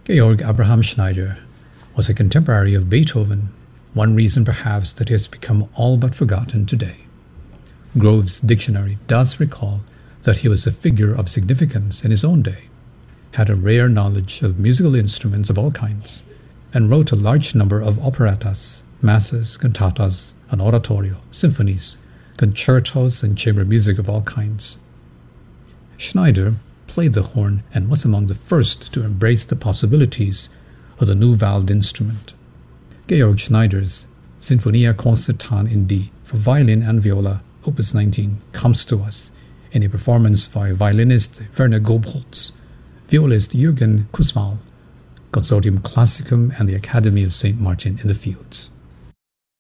Georg Abraham Schneider was a contemporary of Beethoven, one reason perhaps that he has become all but forgotten today. Grove's dictionary does recall that he was a figure of significance in his own day, had a rare knowledge of musical instruments of all kinds, and wrote a large number of operettas, masses, cantatas, an oratorio, symphonies, concertos, and chamber music of all kinds. Schneider played the horn and was among the first to embrace the possibilities of the new valved instrument. Georg Schneider's Sinfonia Concertante in D for violin and viola, Opus 19, comes to us in a performance by violinist Werner Grobholz, violist Jürgen Kussmaul, Consortium Classicum and the Academy of St. Martin in the Fields.